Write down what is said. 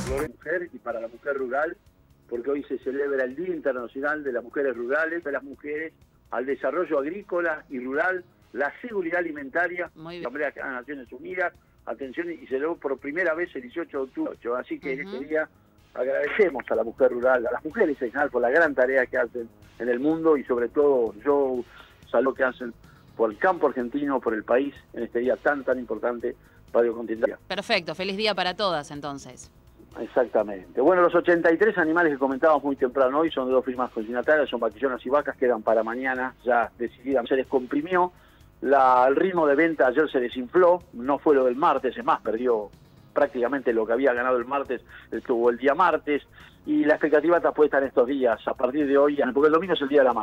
Mujer y para la mujer rural, porque hoy se celebra el Día Internacional de las Mujeres Rurales, de las mujeres al desarrollo agrícola y rural, la seguridad alimentaria, la Asamblea de las Naciones Unidas, atención, y se celebró por primera vez el 18 de octubre. Así que en este día agradecemos a la mujer rural, a las mujeres en general por la gran tarea que hacen en el mundo y sobre todo yo saludo que hacen por el campo argentino, por el país, en este día tan importante, Radio Continental. Perfecto, feliz día para todas entonces. Exactamente. Bueno, los 83 animales que comentábamos muy temprano hoy son de 2 firmas consignatarias, son vaquillonas y vacas, quedan para mañana ya decididas. Se descomprimió, el ritmo de venta ayer se desinfló, no fue lo del martes, es más, perdió prácticamente lo que había ganado el martes, estuvo el día martes, y la expectativa está puesta en estos días, a partir de hoy, porque el domingo es el Día de la Madre.